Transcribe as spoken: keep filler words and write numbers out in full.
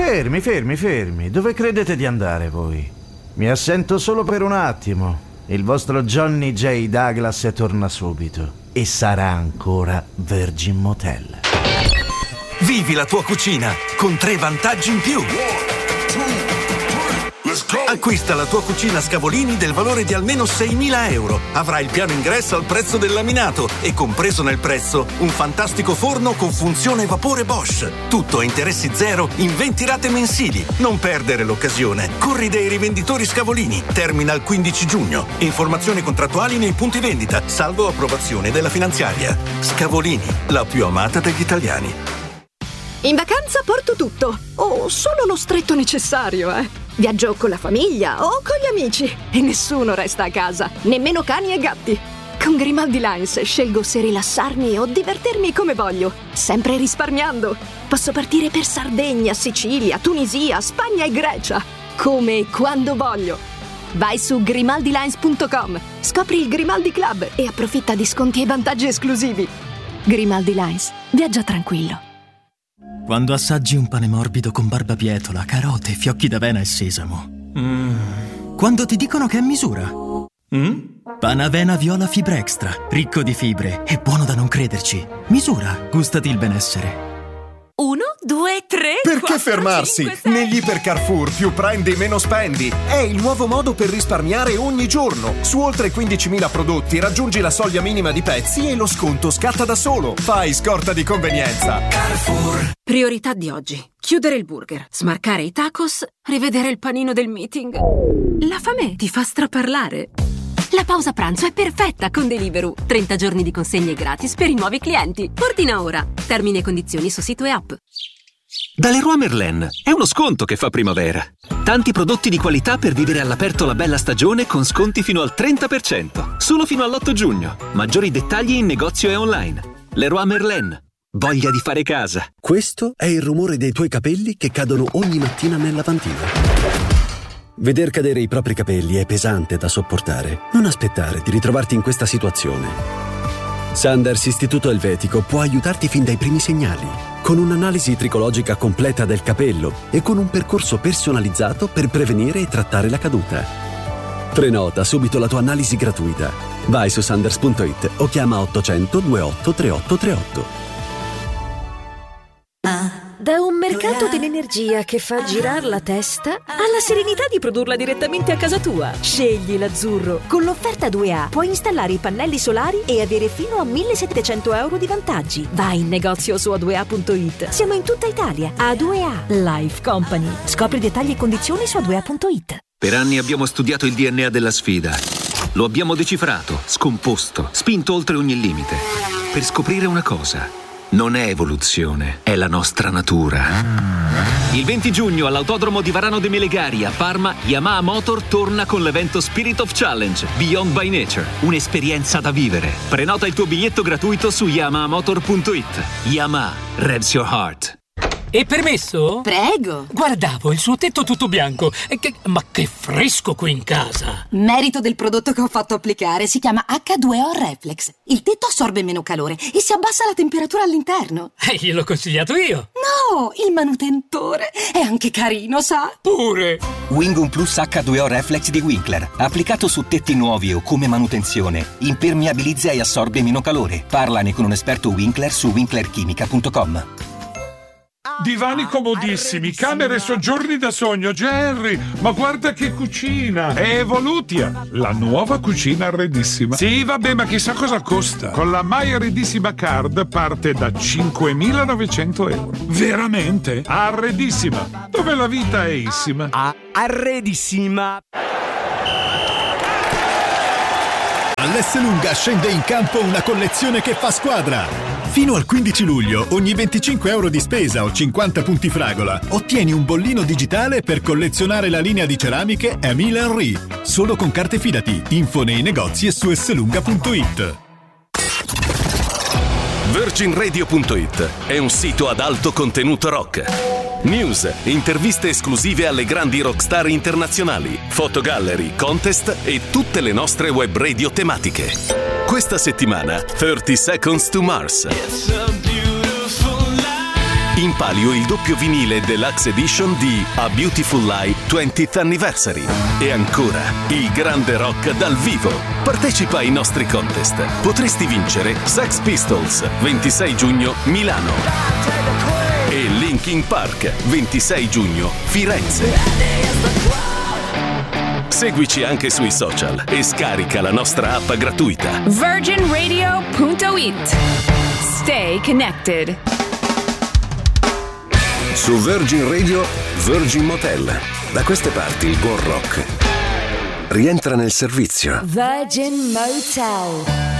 Fermi, fermi, fermi. Dove credete di andare voi? Mi assento solo per un attimo. Il vostro Johnny J. Douglas torna subito e sarà ancora Virgin Motel. Vivi la tua cucina con tre vantaggi in più. Acquista la tua cucina Scavolini del valore di almeno seimila euro. Avrai il piano ingresso al prezzo del laminato e compreso nel prezzo un fantastico forno con funzione vapore Bosch. Tutto a interessi zero in venti rate mensili. Non perdere l'occasione. Corri dai rivenditori Scavolini. Termina il quindici giugno. Informazioni contrattuali nei punti vendita, salvo approvazione della finanziaria. Scavolini, la più amata degli italiani. In vacanza porto tutto, o solo lo stretto necessario, eh. Viaggio con la famiglia o con gli amici e nessuno resta a casa, nemmeno cani e gatti. Con Grimaldi Lines scelgo se rilassarmi o divertirmi come voglio, sempre risparmiando. Posso partire per Sardegna, Sicilia, Tunisia, Spagna e Grecia, come e quando voglio. Vai su grimaldi lines punto com, scopri il Grimaldi Club e approfitta di sconti e vantaggi esclusivi. Grimaldi Lines, viaggia tranquillo. Quando assaggi un pane morbido con barbabietola, carote, fiocchi d'avena e sesamo. Mm. Quando ti dicono che è a misura. Mm? Panavena Viola Fibra Extra, ricco di fibre e buono da non crederci. Misura, gustati il benessere. Uno, due, tre. Perché quattro, fermarsi? cinque, sei. Negli Iper Carrefour più prendi meno spendi. È il nuovo modo per risparmiare ogni giorno. Su oltre quindicimila prodotti raggiungi la soglia minima di pezzi e lo sconto scatta da solo. Fai scorta di convenienza. Carrefour. Priorità di oggi: chiudere il burger, smarcare i tacos, rivedere il panino del meeting. La fame ti fa straparlare. La pausa pranzo è perfetta con Deliveroo. trenta giorni di consegne gratis per i nuovi clienti. Ordina ora. Termini e condizioni su sito e app. Da Leroy Merlin è uno sconto che fa primavera. Tanti prodotti di qualità per vivere all'aperto la bella stagione con sconti fino al trenta per cento. Solo fino all'otto giugno. Maggiori dettagli in negozio e online. Leroy Merlin. Voglia di fare casa. Questo è il rumore dei tuoi capelli che cadono ogni mattina nel lavandino. Veder cadere i propri capelli è pesante da sopportare. Non aspettare di ritrovarti in questa situazione. Sanders Istituto Elvetico può aiutarti fin dai primi segnali, con un'analisi tricologica completa del capello e con un percorso personalizzato per prevenire e trattare la caduta. Prenota subito la tua analisi gratuita. Vai su sanders punto it o chiama ottocento ventotto trentotto trentotto. Da un mercato dell'energia che fa girare la testa alla serenità di produrla direttamente a casa tua. Scegli l'Azzurro. Con l'offerta due A puoi installare i pannelli solari e avere fino a millesettecento euro di vantaggi. Vai in negozio su a due a punto it. Siamo in tutta Italia. A due A Life Company. Scopri dettagli e condizioni su a due a punto it. Per anni abbiamo studiato il D N A della sfida. Lo abbiamo decifrato, scomposto, spinto oltre ogni limite. Per scoprire una cosa: non è evoluzione, è la nostra natura. Il venti giugno all'Autodromo di Varano de Melegari a Parma, Yamaha Motor torna con l'evento Spirit of Challenge Beyond by Nature, un'esperienza da vivere. Prenota il tuo biglietto gratuito su yamaha motor punto it. Yamaha, revs your heart. E permesso? Prego. Guardavo il suo tetto tutto bianco. E che... Ma che fresco qui in casa! Merito del prodotto che ho fatto applicare. Si chiama acca due O Reflex. Il tetto assorbe meno calore e si abbassa la temperatura all'interno. E gliel'ho consigliato io. No, il manutentore. È anche carino, sa? Pure. Wingum Plus acca due O Reflex di Winkler. Applicato su tetti nuovi o come manutenzione, impermeabilizza e assorbe meno calore. Parlane con un esperto Winkler su winkler chimica punto com. Divani comodissimi, camere e soggiorni da sogno. Jerry, ma guarda che cucina! È Evolutia, la nuova cucina arredissima. Sì, vabbè, ma chissà cosa costa. Con la My Arredissima Card parte da cinquemilanovecento euro. Veramente? Arredissima, dove la vita è issima. Ah, arredissima. All'Esselunga scende in campo una collezione che fa squadra. Fino al quindici luglio, ogni venticinque euro di spesa o cinquanta punti fragola, ottieni un bollino digitale per collezionare la linea di ceramiche Emile Henry. Solo con carte Fidati. Info nei negozi e su esselunga punto it. virgin radio punto it è un sito ad alto contenuto rock. News, interviste esclusive alle grandi rockstar internazionali, fotogallery, contest e tutte le nostre web radio tematiche. Questa settimana, thirty seconds to Mars. In palio il doppio vinile Deluxe Edition di A Beautiful Lie ventieth Anniversary. E ancora, il grande rock dal vivo. Partecipa ai nostri contest. Potresti vincere Sex Pistols, ventisei giugno, Milano. E Linkin Park, ventisei giugno, Firenze. Seguici anche sui social e scarica la nostra app gratuita. virgin radio punto it. Stay connected. Su Virgin Radio, Virgin Motel. Da queste parti il buon rock rientra nel servizio. Virgin Motel.